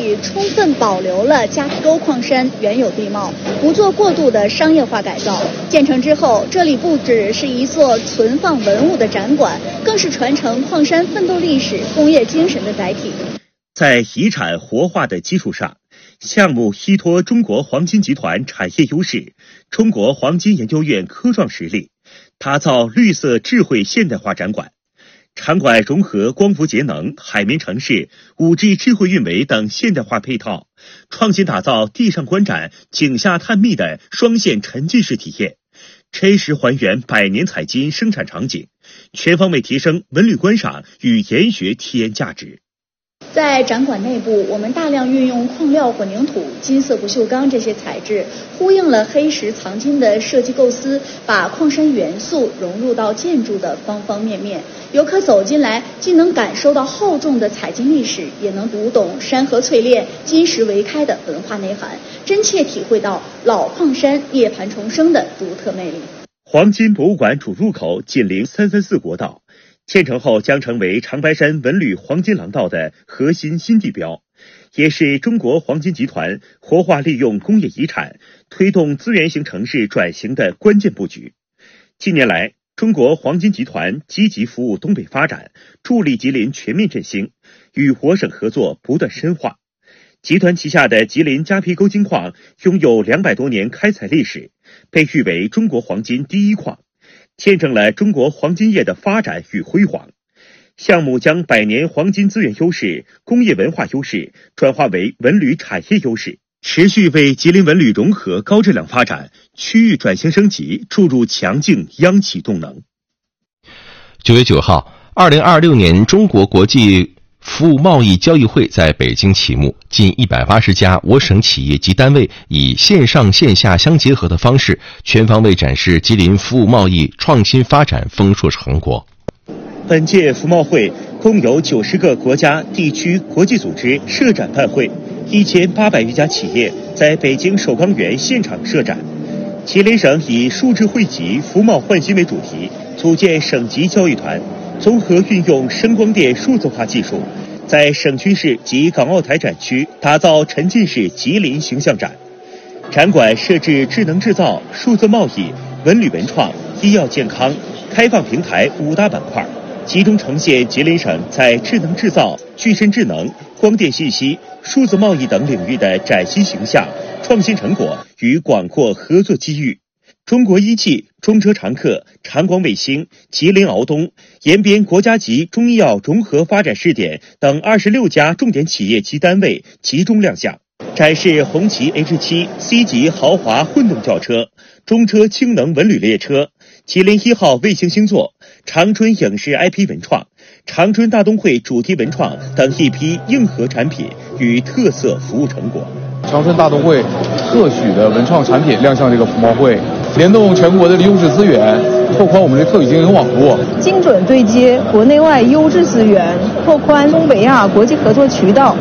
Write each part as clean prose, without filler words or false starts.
计充分保留了夹皮沟矿山原有地貌，不做过度的商业化改造。建成之后，这里不只是一座存放文物的展馆，更是传承矿山奋斗历史、工业精神的载体。 在遗产活化的基础上，项目依托中国黄金集团产业优势、中国黄金研究院科创实力，打造绿色智慧现代化展馆。场馆融合光伏节能、海绵城市、5G 智慧运维等现代化配套，创新打造地上观展、井下探秘的双线沉浸式体验，真实还原百年采金生产场景，全方位提升文旅观赏与研学体验价值。 在展馆内部，我们大量运用矿料混凝土、金色不锈钢这些材质，呼应了黑石藏金的设计构思，把矿山元素融入到建筑的方方面面。游客走进来，既能感受到厚重的采金历史，也能读懂山河淬炼、金石为开的文化内涵，真切体会到老矿山涅槃重生的独特魅力。 黄金博物馆主入口紧邻334国道，建成后将成为长白山文旅黄金廊道的核心新地标，也是中国黄金集团活化利用工业遗产、推动资源型城市转型的关键布局。近年来，中国黄金集团积极服务东北发展，助力吉林全面振兴，与我省合作不断深化。集团旗下的吉林夹皮沟金矿拥有200多年开采历史，被誉为中国黄金第一矿，见证了中国黄金业的发展与辉煌。项目将百年黄金资源优势、工业文化优势转化为文旅产业优势，持续为吉林文旅融合高质量发展、区域转型升级注入强劲央企动能。 9月9号，2026年中国国际服务贸易交易会在北京启幕，近180家我省企业及单位以线上线下相结合的方式，全方位展示吉林服务贸易创新发展丰硕成果。 本届服贸会共有90个国家、地区、国际组织设展办会，1800余家企业在北京首钢园现场设展。吉林省以数智汇集、服贸焕新为主题，组建省级交易团，综合运用声光电数字化技术，在省区市及港澳台展区打造沉浸式吉林形象展。展馆设置智能制造、数字贸易、文旅文创、医药健康、开放平台5大板块，集中呈现吉林省在智能制造、具身智能、光电信息、数字贸易等领域的崭新形象、创新成果与广阔合作机遇。中国一汽、中车常客、长广卫星、吉林敖东、延边国家级中医药融合发展试点等26家重点企业及单位集中亮相，展示红旗 H7 C 级豪华混动轿车、中车氢能文旅列车、吉林1号卫星星座、长春影视 IP 文创、长春大冬会主题文创等一批硬核产品与特色服务成果。 长春大冬会特许的文创产品亮相这个服贸会，联动全国的优质资源，拓宽我们的特许经营网络， 精准对接国内外优质资源，拓宽东北亚国际合作渠道。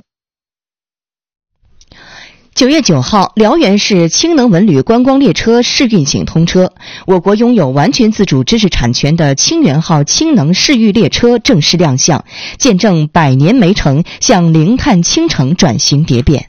9月9号，辽源市氢能文旅观光列车试运行通车，我国拥有完全自主知识产权的清源号氢能试运列车正式亮相，见证100年煤城向零碳氢城转型蝶变。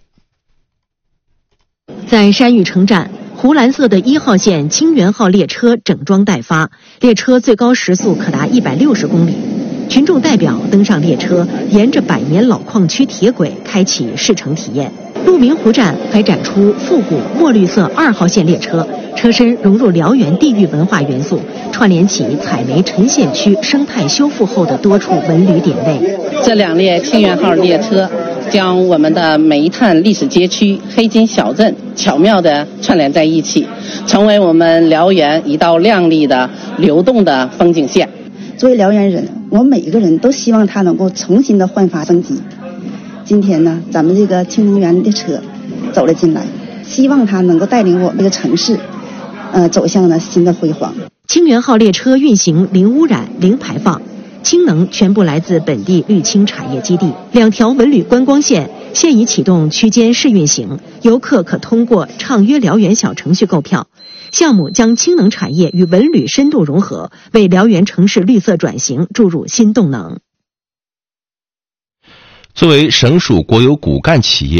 在山域城站，湖蓝色的1号线清源号列车整装待发，列车最高时速可达160公里。群众代表登上列车，沿着100年老矿区铁轨开启试乘体验。鹿鸣湖站还展出复古墨绿色2号线列车，车身融入辽源地域文化元素，串联起采煤沉县区生态修复后的多处文旅点位。 这2列清源号列车将我们的煤炭历史街区、黑金小镇巧妙地串联在一起，成为我们辽源一道亮丽的流动的风景线。 作为辽源人，我们每一个人都希望它能够重新的焕发生机。今天呢，咱们这个氢能源列车走了进来，希望它能够带领我们这个城市走向呢新的辉煌。 清源号列车运行零污染、零排放，氢能全部来自本地绿氢产业基地。2条文旅观光线现已启动区间试运行，游客可通过畅约辽源小程序购票。项目将氢能产业与文旅深度融合，为辽源城市绿色转型注入新动能。 作为省属国有骨干企业，